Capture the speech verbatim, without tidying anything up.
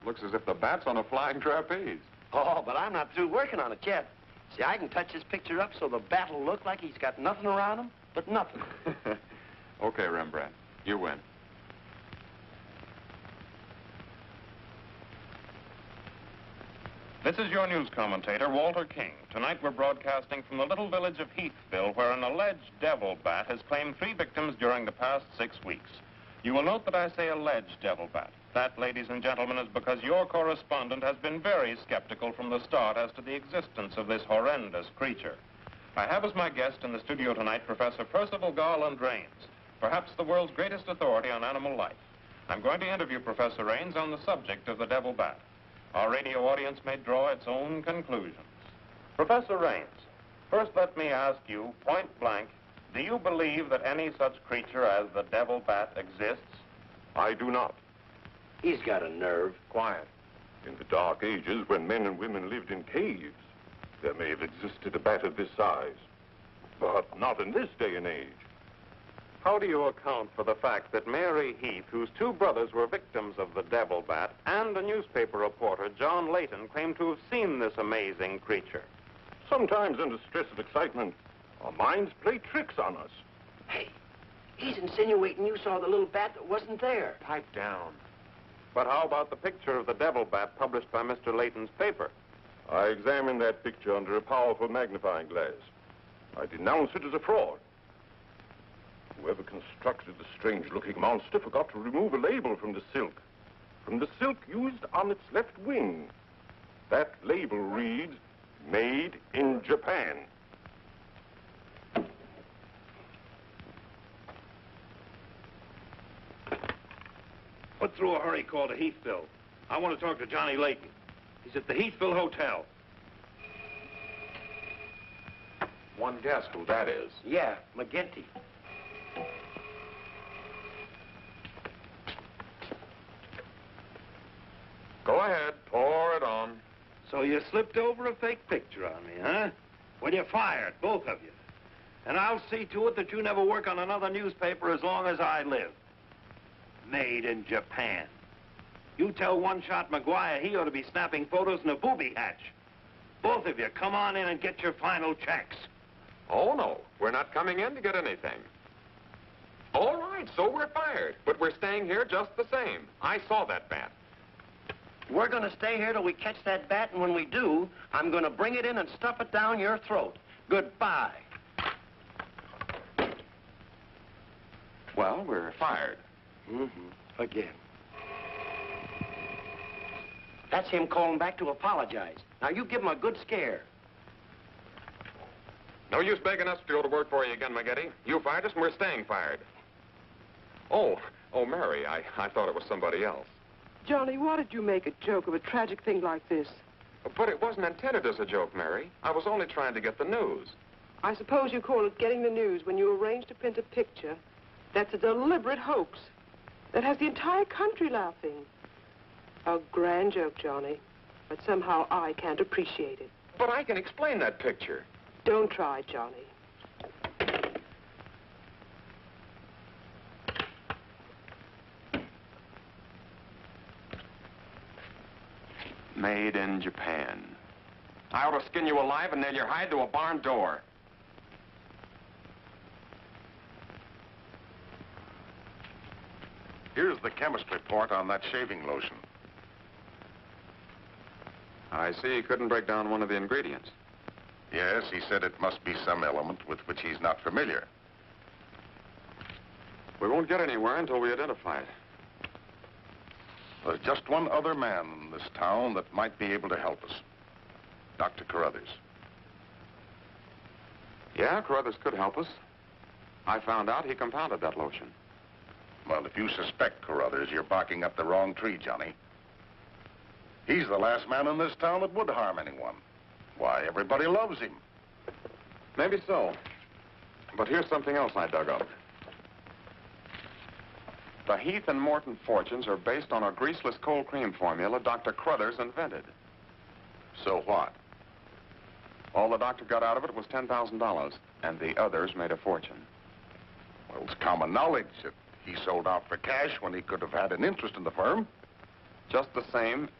Looks as if the bat's on a flying trapeze. Oh, but I'm not through working on it yet. See, I can touch this picture up so the bat will look like he's got nothing around him but nothing. Okay, Rembrandt. You win. This is your news commentator, Walter King. Tonight we're broadcasting from the little village of Heathville, where an alleged devil bat has claimed three victims during the past six weeks. You will note that I say alleged devil bat. That, ladies and gentlemen, is because your correspondent has been very skeptical from the start as to the existence of this horrendous creature. I have as my guest in the studio tonight Professor Percival Garland Rains, perhaps the world's greatest authority on animal life. I'm going to interview Professor Rains on the subject of the devil bat. Our radio audience may draw its own conclusions. Professor Rains, first let me ask you, point blank, do you believe that any such creature as the devil bat exists? I do not. He's got a nerve. Quiet. In the Dark Ages, when men and women lived in caves, there may have existed a bat of this size. But not in this day and age. How do you account for the fact that Mary Heath, whose two brothers were victims of the devil bat, and a newspaper reporter, John Layton, claimed to have seen this amazing creature? Sometimes under stress of excitement, our minds play tricks on us. Hey, he's insinuating you saw the little bat that wasn't there. Pipe down. But how about the picture of the devil bat published by Mister Layton's paper? I examined that picture under a powerful magnifying glass. I denounce it as a fraud. Whoever constructed the strange-looking monster forgot to remove a label from the silk. From the silk used on its left wing. That label reads, Made in Japan. Put through a hurry call to Heathville. I want to talk to Johnny Layton. He's at the Heathville Hotel. One guess who that is. Yeah, McGinty. Go ahead, pour it on. So you slipped over a fake picture on me, huh? Well, you're fired, both of you. And I'll see to it that you never work on another newspaper as long as I live. Made in Japan. You tell One-Shot McGuire he ought to be snapping photos in a booby hatch. Both of you, come on in and get your final checks. Oh, no. We're not coming in to get anything. All right, so we're fired. But we're staying here just the same. I saw that bat. We're going to stay here till we catch that bat, and when we do, I'm going to bring it in and stuff it down your throat. Goodbye. Well, we're fired. Mm-hmm. Again. That's him calling back to apologize. Now, you give him a good scare. No use begging us to go to work for you again, McGetty. You fired us, and we're staying fired. Oh, oh, Mary, I, I thought it was somebody else. Johnny, why did you make a joke of a tragic thing like this? But it wasn't intended as a joke, Mary. I was only trying to get the news. I suppose you call it getting the news when you arrange to print a picture. That's a deliberate hoax that has the entire country laughing. A grand joke, Johnny, but somehow I can't appreciate it. But I can explain that picture. Don't try, Johnny. Made in Japan. I ought to skin you alive and nail your hide to a barn door. Here's the chemist report on that shaving lotion. I see he couldn't break down one of the ingredients. Yes, he said it must be some element with which he's not familiar. We won't get anywhere until we identify it. There's just one other man in this town that might be able to help us. Doctor Carruthers. Yeah, Carruthers could help us. I found out he compounded that lotion. Well, if you suspect Carruthers, you're barking up the wrong tree, Johnny. He's the last man in this town that would harm anyone. Why, everybody loves him. Maybe so. But here's something else I dug up. The Heath and Morton fortunes are based on a greaseless cold cream formula Doctor Carruthers invented. So what? All the doctor got out of it was ten thousand dollars, and the others made a fortune. Well, it's common knowledge that he sold out for cash when he could have had an interest in the firm. Just the same,